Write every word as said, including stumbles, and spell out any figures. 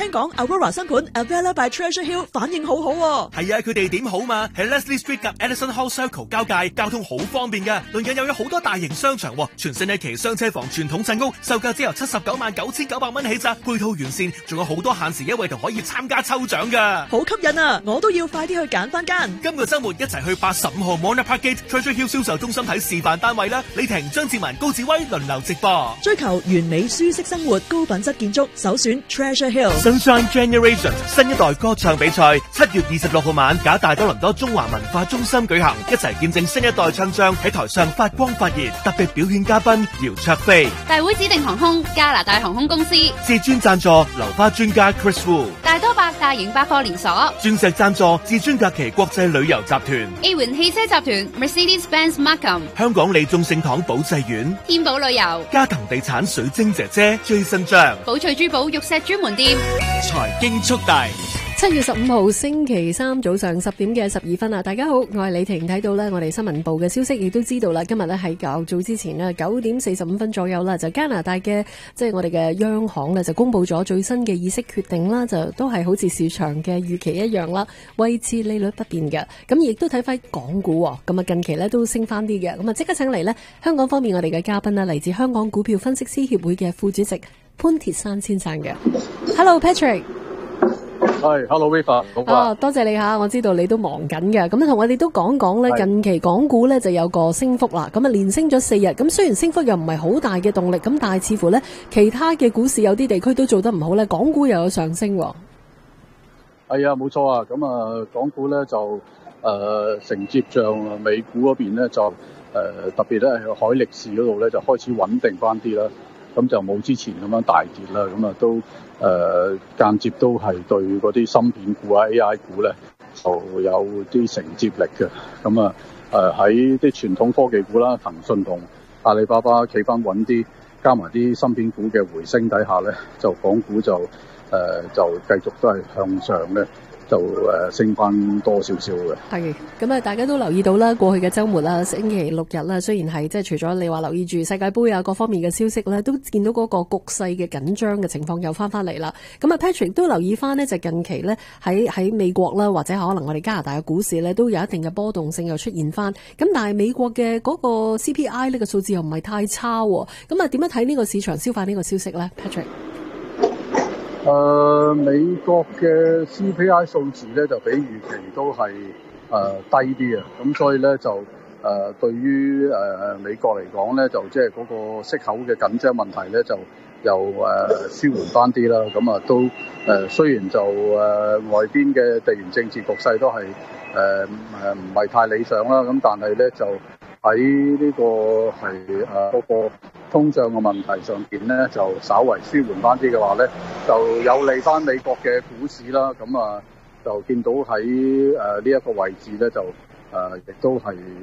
聽講 Aurora 新盤 Avella by Treasure Hill 反應好好喎。 係啊，佢哋點好嘛？喺 Leslie Street 及 Edison Hall Circle 交界，交通好方便㗎。鄰近又有好多大型商場，全新一期雙車房傳統鎮屋，售價只由七十九萬九千九百蚊起咋，配套完善，仲有好多限時優惠同可以參加抽獎㗎。 好吸引啊！我都要快啲去揀翻間。 今個週末一齊去八十五號 Mona Park Gate Treasure Hill 銷售中心睇示範單位啦！李婷、張志文、高志威輪流直播。 追求完美舒適生活，高品質建築，首選 Treasure Hill。Sunshine Generation 新一代歌唱比賽七月二十六號晚，假大多倫多中華文化中心舉行，一齊見證新一代唱將喺台上發光發熱。特別表演嘉賓姚焯菲， 大會指定航空加拿大航空公司， 至尊贊助留花專家 Chris Wu， 大多百大型百貨連鎖， 鑽石贊助至尊假期國際旅遊集團， A 環汽車集團 Mercedes-Benz Markham， 香港利眾聖堂保濟院， 天寶旅遊， 嘉騰地產水晶姐姐 Jason 張， 寶翠珠寶玉石專門店。 財經速遞， 七月十五號星期三早上十點嘅十二分啊！大家好，我係李婷。睇到呢我哋新聞部嘅消息，亦都知道啦。今日呢喺較早之前呢九點四十五分左右啦，就加拿大嘅即係我哋嘅央行呢就公布咗最新嘅議息決定啦，就都係好似市場嘅預期一樣啦，維持利率不變嘅。咁亦都睇翻港股，咁啊近期呢都升翻啲嘅。咁啊即刻請嚟呢香港方面我哋嘅嘉賓啦，嚟自香港股票分析師協會嘅副主席潘鐵珊先生嘅。Hello Patrick。 係 ，Hello Viva， 好啊、 哦！多謝你吓，我知道你都忙緊嘅，咁同我哋都講講咧，近期港股咧就有個升幅啦，咁啊連升咗四日，咁雖然升幅又唔係好大嘅動力，咁但係似乎咧其他嘅股市有啲地區都做得唔好咧，港股又有上升。係啊，冇錯啊，咁啊，港股咧就誒、呃、承接上美股嗰邊咧就誒、呃、特別咧喺海力士嗰度咧就開始穩定翻啲啦。咁就冇之前咁樣大跌啦，咁啊都誒、呃、間接都係對嗰啲芯片股啊 A I 股咧就有啲承接力嘅。咁啊誒喺啲傳統科技股啦，騰訊同阿里巴巴企翻穩啲，加埋啲芯片股嘅回升底下咧，就港股就誒、呃、就繼續都係向上咧。就誒升翻多少少嘅。係， 咁啊，大家都留意到啦，過去嘅週末啦，星期六日啦，雖然係即係除咗你話留意住世界盃啊各方面嘅消息咧，都見到嗰個局勢嘅緊張嘅情況又翻翻嚟啦。咁啊 Patrick 都留意翻呢，就近期咧喺喺美國啦，或者可能我哋加拿大嘅股市咧，都有一定嘅波動性又出現翻。咁但係美國嘅嗰個 C P I 呢個數字又唔係太差喎。咁啊點樣睇呢個市場消化呢個消息咧 Patrick？ 誒、呃、美國嘅 C P I 數字咧就比預期都係誒、呃、低啲啊，咁所以咧就誒、呃、對於誒、呃、美國嚟講咧，就即係嗰個息口嘅緊張問題咧，就又誒、呃、舒緩翻啲啦。咁啊都誒、呃、雖然就誒、呃、外邊嘅地緣政治局勢都係誒誒唔係太理想啦，咁但係咧就喺呢個係誒嗰個通脹嘅問題上邊咧，就稍為舒緩翻啲嘅話咧，就有利翻美國嘅股市啦。咁啊，就見到喺誒呢一個位置咧，就誒亦都係。